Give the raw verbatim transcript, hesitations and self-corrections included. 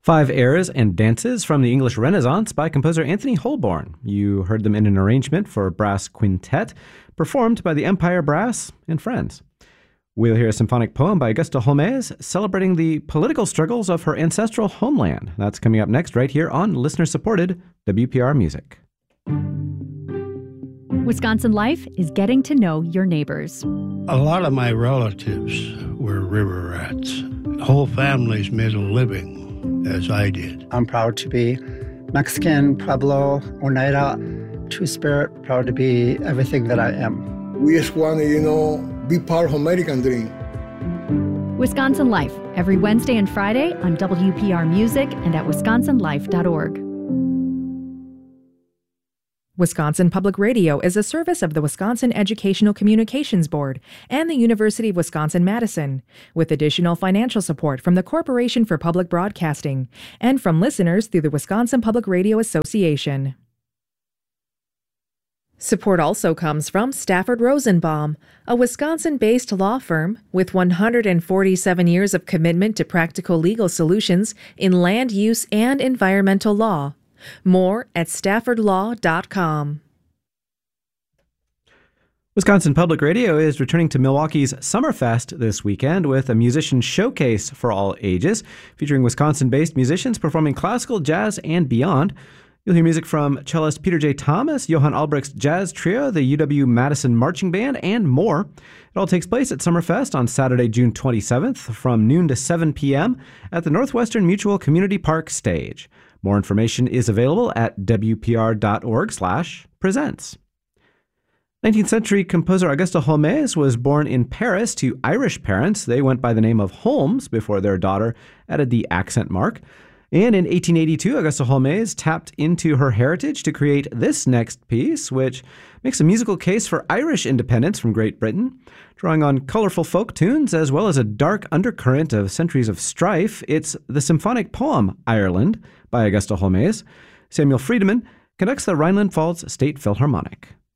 Five airs and dances from the English Renaissance by composer Anthony Holborn. You heard them in an arrangement for brass quintet, performed by the Empire Brass and Friends. We'll hear a symphonic poem by Augusta Holmes celebrating the political struggles of her ancestral homeland. That's coming up next right here on listener-supported W P R Music. Wisconsin Life is getting to know your neighbors. A lot of my relatives were river rats. Whole families made a living, as I did. I'm proud to be Mexican, Pueblo, Oneida, Two-Spirit, proud to be everything that I am. We just want to, you know, be part of American dream. Wisconsin Life, every Wednesday and Friday on W P R Music and at wisconsin life dot org. Wisconsin Public Radio is a service of the Wisconsin Educational Communications Board and the University of Wisconsin-Madison, with additional financial support from the Corporation for Public Broadcasting and from listeners through the Wisconsin Public Radio Association. Support also comes from Stafford Rosenbaum, a Wisconsin-based law firm with one hundred forty-seven years of commitment to practical legal solutions in land use and environmental law. More at stafford law dot com. Wisconsin Public Radio is returning to Milwaukee's Summerfest this weekend with a musician showcase for all ages, featuring Wisconsin-based musicians performing classical, jazz, and beyond. You'll hear music from cellist Peter J. Thomas, Johann Albrecht's Jazz Trio, the U W-Madison Marching Band, and more. It all takes place at Summerfest on Saturday, June twenty-seventh from noon to seven p.m. at the Northwestern Mutual Community Park stage. More information is available at w p r dot org slash presents. nineteenth century composer Augusta Holmes was born in Paris to Irish parents. They went by the name of Holmes before their daughter added the accent mark. And in eighteen eighty-two, Augusta Holmes tapped into her heritage to create this next piece, which makes a musical case for Irish independence from Great Britain. Drawing on colorful folk tunes as well as a dark undercurrent of centuries of strife, it's the symphonic poem Ireland by Augusta Holmes. Samuel Friedemann conducts the Rhineland-Pfalz State Philharmonic.